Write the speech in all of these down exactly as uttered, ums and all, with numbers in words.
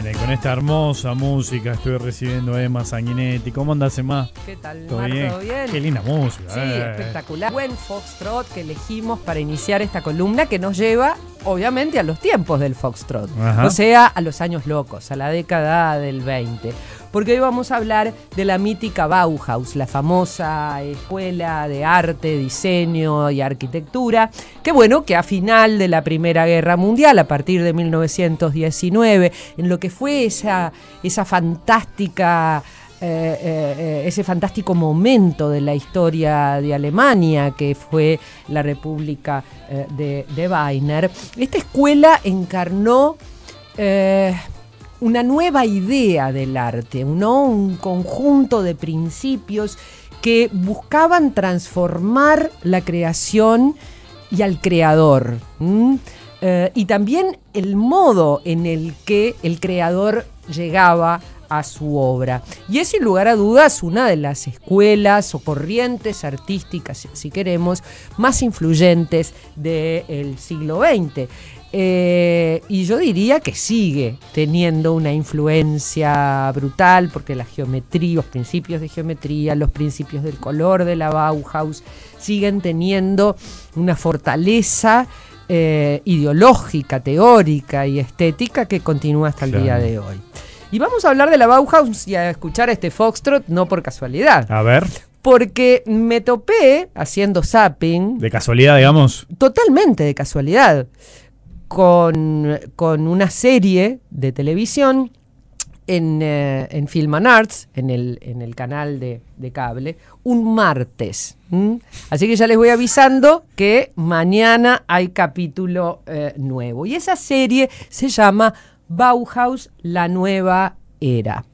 Bueno, y con esta hermosa música estoy recibiendo a Emma Sanguinetti. ¿Cómo andás, Emma? ¿Qué tal, ¿Todo Mar? bien? ¿Todo bien? Qué linda música. Sí, eh. espectacular. Buen foxtrot que elegimos para iniciar esta columna que nos lleva, obviamente, a los tiempos del foxtrot. Ajá. O sea, a los años locos, a la década del veinte. Porque hoy vamos a hablar de la mítica Bauhaus, la famosa escuela de arte, diseño y arquitectura, que bueno, que a final de la Primera Guerra Mundial, a partir de mil novecientos diecinueve, en lo que fue esa, esa fantástica... Eh, eh, ese fantástico momento de la historia de Alemania, que fue la República eh, de, de Weimar, esta escuela encarnó eh, una nueva idea del arte, ¿no? Un conjunto de principios que buscaban transformar la creación y al creador, ¿m? Eh, y también el modo en el que el creador llegaba a su obra. Y es sin lugar a dudas una de las escuelas o corrientes artísticas, si queremos, más influyentes del siglo veinte. Eh, y yo diría que sigue teniendo una influencia brutal, porque la geometría, los principios de geometría, los principios del color de la Bauhaus siguen teniendo una fortaleza eh, ideológica, teórica y estética que continúa hasta el Claro. día de hoy. Y vamos a hablar de la Bauhaus y a escuchar este foxtrot no por casualidad. A ver, Porque me topé haciendo zapping, de casualidad, digamos. totalmente de casualidad, con, con una serie de televisión en, eh, en Film and Arts, en el, en el canal de, de cable, un martes. ¿m? Así que ya les voy avisando que mañana hay capítulo eh, nuevo. Y esa serie se llama Bauhaus, la nueva era.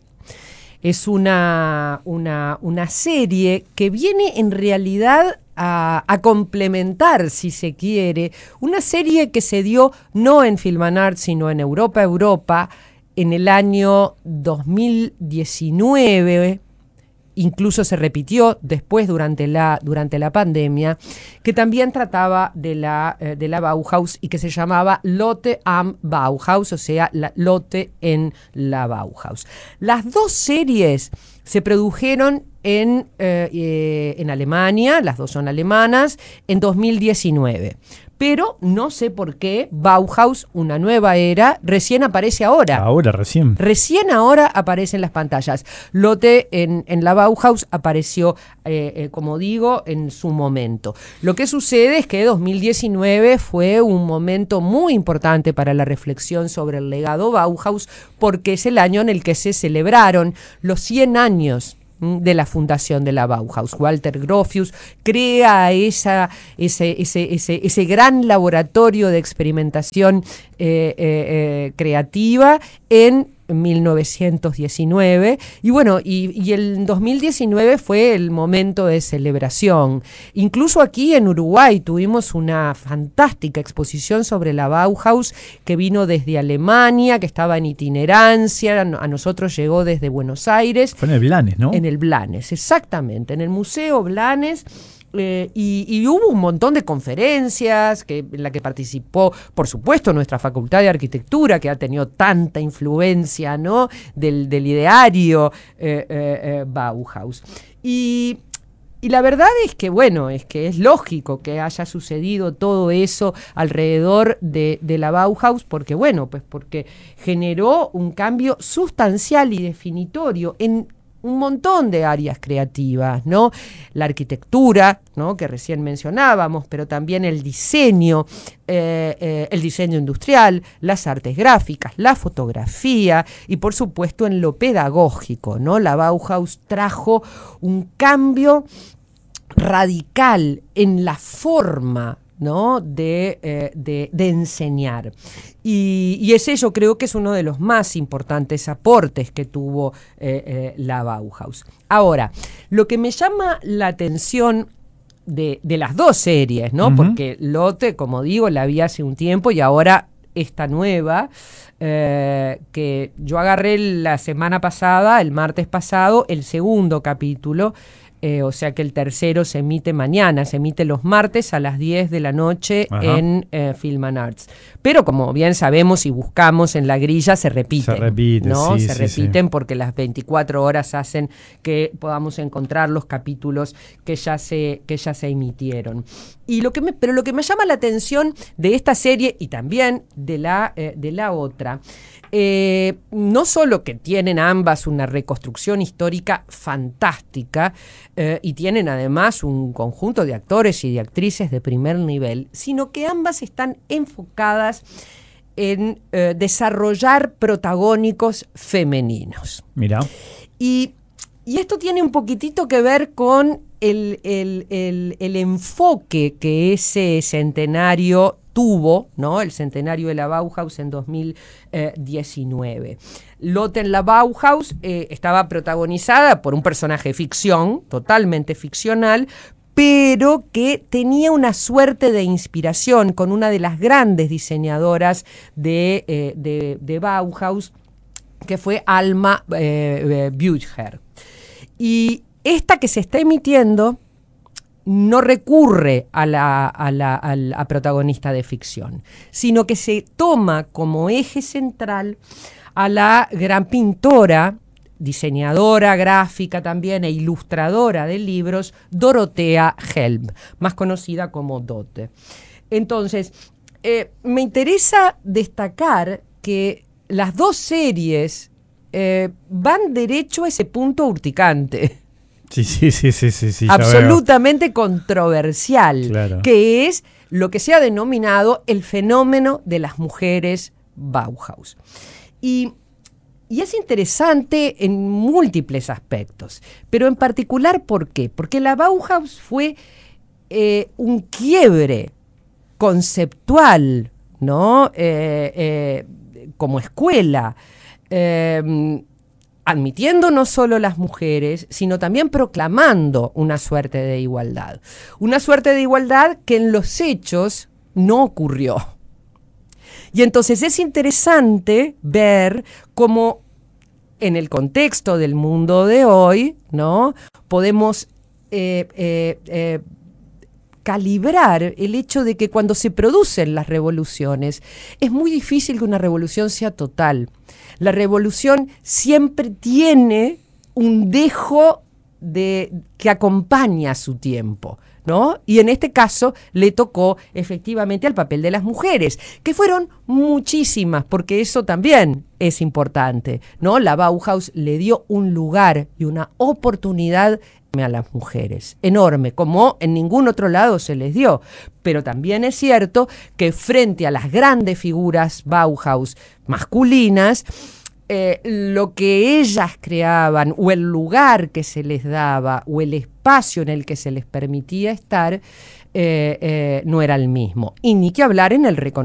Es una, una, una serie que viene en realidad a, a complementar, si se quiere, una serie que se dio no en Film and Arts, sino en Europa, Europa, en el año dos mil diecinueve, incluso se repitió después durante la, durante la pandemia, que también trataba de la, eh, de la Bauhaus y que se llamaba Lotte am Bauhaus, o sea, la, Lotte en la Bauhaus. Las dos series se produjeron en, eh, eh, en Alemania, las dos son alemanas, en dos mil diecinueve. Pero no sé por qué Bauhaus, una nueva era, recién aparece ahora. Ahora, recién. Recién ahora aparece en las pantallas. Lotte en, en la Bauhaus apareció, eh, eh, como digo, en su momento. Lo que sucede es que dos mil diecinueve fue un momento muy importante para la reflexión sobre el legado Bauhaus, porque es el año en el que se celebraron los cien años de la fundación de la Bauhaus. Walter Gropius crea esa, ese, ese, ese, ese gran laboratorio de experimentación eh, eh, eh, creativa en mil novecientos diecinueve y bueno, y, y el dos mil diecinueve fue el momento de celebración. Incluso aquí en Uruguay tuvimos una fantástica exposición sobre la Bauhaus que vino desde Alemania, que estaba en itinerancia, a nosotros llegó desde Buenos Aires. Fue en el Blanes, ¿no? En el Blanes, exactamente, en el Museo Blanes. Eh, y, y hubo un montón de conferencias que, en la que participó, por supuesto, nuestra Facultad de Arquitectura, que ha tenido tanta influencia, ¿no?, del, del ideario eh, eh, eh, Bauhaus. Y, y la verdad es que, bueno, es que es lógico que haya sucedido todo eso alrededor de, de la Bauhaus, porque, bueno, pues porque generó un cambio sustancial y definitorio en un montón de áreas creativas, ¿no? La arquitectura, ¿no?, que recién mencionábamos, pero también el diseño, eh, eh, el diseño industrial, las artes gráficas, la fotografía y, por supuesto, en lo pedagógico, ¿no? La Bauhaus trajo un cambio radical en la forma, ¿no?, de, eh, de, de enseñar. Y, y ese yo creo que es uno de los más importantes aportes que tuvo eh, eh, la Bauhaus. Ahora, lo que me llama la atención de, de las dos series, ¿no? Uh-huh. Porque Lotte, como digo, la vi hace un tiempo y ahora esta nueva, eh, que yo agarré la semana pasada, el martes pasado, el segundo capítulo. Eh, o sea que el tercero se emite mañana, se emite los martes a las diez de la noche. Ajá. En eh, Film and Arts. Pero como bien sabemos y buscamos en la grilla, se repiten. Se repite, ¿no? sí, Se sí, repiten sí. porque las veinticuatro horas hacen que podamos encontrar los capítulos que ya se, que ya se emitieron. Y lo que me, pero lo que me llama la atención de esta serie y también de la, eh, de la otra, Eh, no solo que tienen ambas una reconstrucción histórica fantástica eh, y tienen además un conjunto de actores y de actrices de primer nivel, sino que ambas están enfocadas en eh, desarrollar protagónicos femeninos. Mira. Y, y esto tiene un poquitito que ver con el, el, el, el enfoque que ese centenario tuvo, ¿no? El centenario de la Bauhaus en dos mil diecinueve. Lotte en la Bauhaus eh, estaba protagonizada por un personaje ficción, totalmente ficcional, pero que tenía una suerte de inspiración con una de las grandes diseñadoras de, eh, de, de Bauhaus, que fue Alma eh, Bucher. Y esta que se está emitiendo no recurre a la, a, la, a la protagonista de ficción, sino que se toma como eje central a la gran pintora, diseñadora gráfica también e ilustradora de libros, Dorothea Helm, más conocida como Dote. Entonces, eh, me interesa destacar que las dos series eh, van derecho a ese punto urticante. Sí, sí, sí, sí, sí, sí. Absolutamente controversial, claro. Que es lo que se ha denominado el fenómeno de las mujeres Bauhaus. Y, y es interesante en múltiples aspectos, pero en particular, ¿por qué? Porque la Bauhaus fue eh, un quiebre conceptual, ¿no? Eh, eh, como escuela, eh, admitiendo no solo las mujeres, sino también proclamando una suerte de igualdad. Una suerte de igualdad que en los hechos no ocurrió. Y entonces es interesante ver cómo en el contexto del mundo de hoy, ¿no? Podemos eh, eh, eh, calibrar el hecho de que cuando se producen las revoluciones es muy difícil que una revolución sea total. La revolución siempre tiene un dejo de, que acompaña a su tiempo, ¿no? Y en este caso le tocó efectivamente al papel de las mujeres, que fueron muchísimas, porque eso también es importante, ¿no? La Bauhaus le dio un lugar y una oportunidad a las mujeres, enorme, como en ningún otro lado se les dio. Pero también es cierto que frente a las grandes figuras Bauhaus masculinas, eh, lo que ellas creaban, o el lugar que se les daba, o el espacio en el que se les permitía estar, eh, eh, no era el mismo. Y ni que hablar en el reconocimiento.